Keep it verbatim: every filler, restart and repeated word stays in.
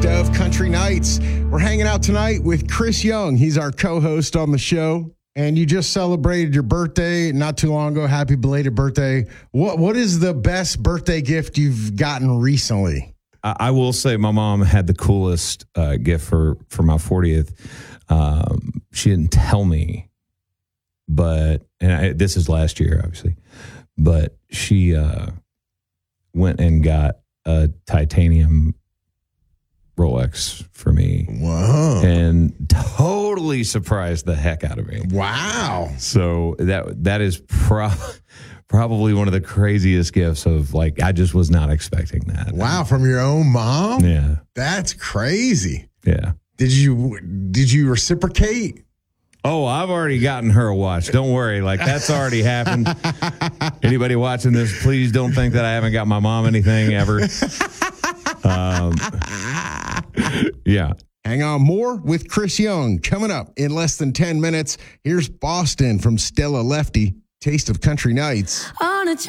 Taste of Country Nights. We're hanging out tonight with Chris Young. He's our co-host on the show. And you just celebrated your birthday not too long ago. Happy belated birthday. What What is the best birthday gift you've gotten recently? I, I will say my mom had the coolest uh, gift for, for my fortieth. Um, she didn't tell me, but, and I, this is last year, obviously, but she uh, went and got a titanium Rolex for me. Whoa. And totally surprised the heck out of me. Wow. So that that is pro- probably one of the craziest gifts of, like, I just was not expecting that. Wow, from your own mom? Yeah. That's crazy. Yeah. Did you did you reciprocate? Oh, I've already gotten her a watch. Don't worry. Like, that's already happened. Anybody watching this, please don't think that I haven't got my mom anything ever. Um, yeah. Hang on, more with Chris Young coming up in less than ten minutes. Here's Boston from Stella Lefty, Taste of Country Nights. On a